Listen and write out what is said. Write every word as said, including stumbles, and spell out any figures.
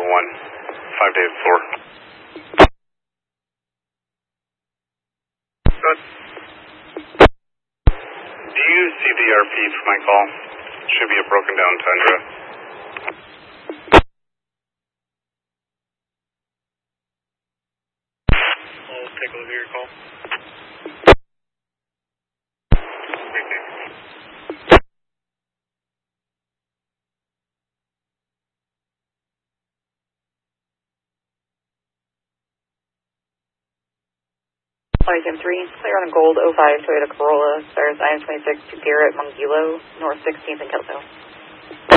one, five days four. Good. Do you see the R P for my call? Should be a broken down Tundra. I'll take a look at your call. Flight three, clear on a gold oh five Toyota Corolla, stars nine twenty-six to Garrett Mungilo, North sixteenth and Kelso.